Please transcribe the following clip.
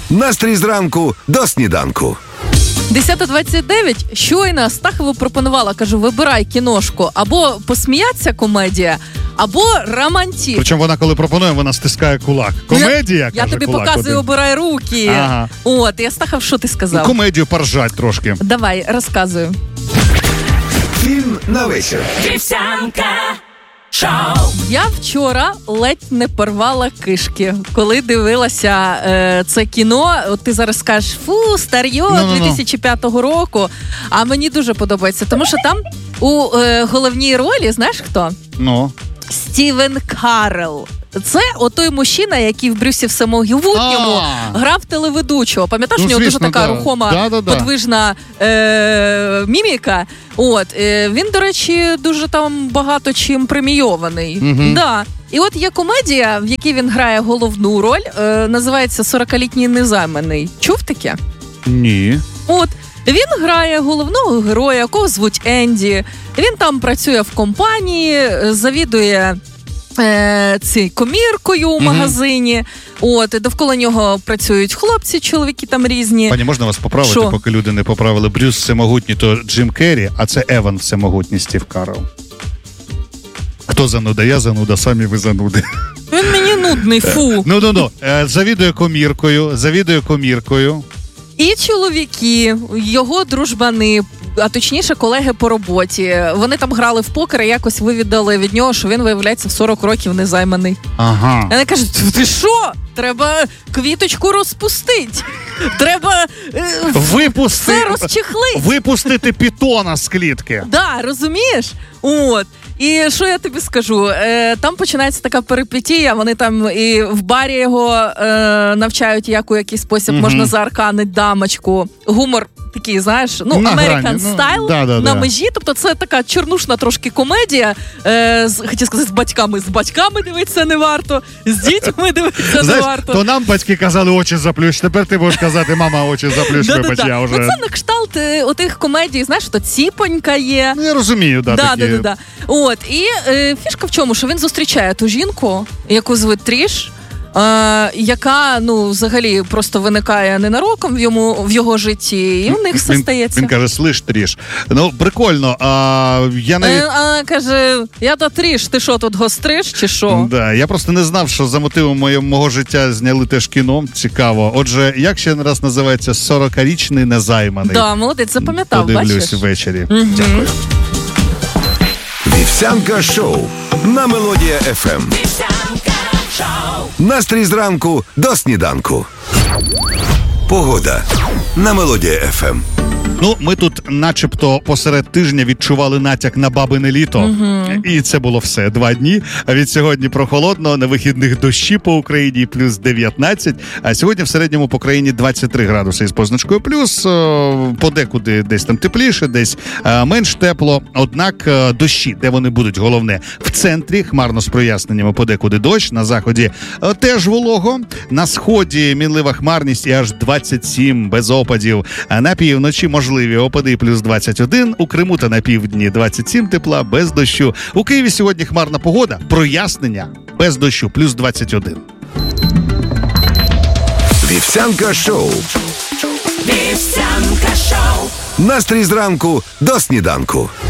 Настрій зранку до сніданку. 10:29. Щойно Астахова пропонувала, кажу, вибирай кіношку. Або посміятися комедія, або романтик. Причому вона, коли пропонує, вона стискає кулак. Комедія, я каже, тобі кулак показую, один. обирай руки. Ага. От, і Астахов, що ти сказав? Комедію поржать трошки. Давай, розказую. Фільм на вечір. Вівсянка шоу. Я вчора ледь не порвала кишки, коли дивилася це кіно. От ти зараз скажеш, фу, старьо, 2005 року. А мені дуже подобається, тому що там у головній ролі, знаєш хто? Ну. Стівен Карелл. Це отой мужчина, який в Брюсі всемогутньому грав телеведучого. Пам'ятаєш, у нього дуже така рухома, подвижна міміка. От, він, до речі, дуже там багато чим премійований. Да. І от є комедія, в якій він грає головну роль, називається «40-літній незайманий». Чув таке? Ні. От, він грає головного героя, якого звуть Енді. Він там працює в компанії, завідує коміркою у магазині. От, довкола нього працюють хлопці, чоловіки там різні. Пані, можна вас поправити, Шо? поки люди не поправили? Брюс всемогутній, то Джим Керрі, а це Еван всемогутній, Стів Карелл. Хто зануда? Я зануда, самі ви зануди. Він мені нудний, фу. Завідує коміркою. І чоловіки, його дружбани, а точніше колеги по роботі, вони там грали в покер і якось вивідали від нього, що він, виявляється, в 40 років незайманий. Ага. Вони кажуть, ти що? Треба квіточку розпустити. Треба все розчехлити. Випустити пітона з клітки. Да, розумієш? От. І що я тобі скажу? Там починається така перипетія, вони там і в барі його навчають, як у який спосіб можна заарканити дамочку. Гумор такий, знаєш, American style, на межі. Тобто це така чорнушна трошки комедія. Хотів сказати, з батьками дивитися не варто, з дітьми дивитися не варто. То нам батьки казали, очі заплющ, тепер ти будеш казати, мама, очі заплющ, вибач, я вже. Це на кшталт отих комедій, знаєш, то Ціпонька є. Я розумію, такі. От, і фішка в чому, що він зустрічає ту жінку, яку звуть Тріш, яка, взагалі, просто виникає ненароком в його житті, і в них все стається. Він каже, слиш, Тріш. Прикольно, Вона каже, я та Тріш, ти що, тут гостриш, чи що? Да, я просто не знав, що за мотивом мого життя зняли теж кіно, цікаво. Отже, як ще раз називається «40-річний незайманий»? Да, молодець, запам'ятав, подивлюсь бачиш? ввечері. Дякую. Вівсянка шоу на Мелодія ФМ. Настрій зранку до сніданку. Погода на Мелодія ФМ. Ми тут начебто посеред тижня відчували натяк на бабине літо. І це було все. 2 дні. А від сьогодні прохолодно, на вихідних дощі по Україні плюс 19. А сьогодні в середньому по країні 23 градуси із позначкою плюс. Подекуди десь там тепліше, десь менш тепло. Однак дощі, де вони будуть, головне, в центрі хмарно з проясненнями, подекуди дощ. На заході теж волого. На сході мінлива хмарність і аж 27 без опадів. А на півночі можливі опади плюс 21, у Криму та на півдні 27 тепла, без дощу. У Києві сьогодні хмарна погода, прояснення, без дощу, плюс 21. Вівсянка шоу. Вівсянка шоу. Настрій зранку до сніданку.